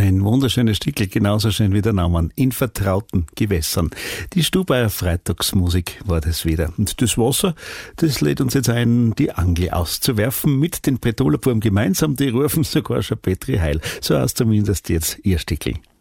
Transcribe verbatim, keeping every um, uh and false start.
Ein wunderschönes Stückel, genauso schön wie der Name, in vertrauten Gewässern. Die Stubaier Freitagsmusik war das wieder. Und das Wasser, das lädt uns jetzt ein, die Angel auszuwerfen mit den Bretoler Buben gemeinsam. Die rufen sogar schon Petri Heil. So heißt zumindest jetzt ihr Stückel.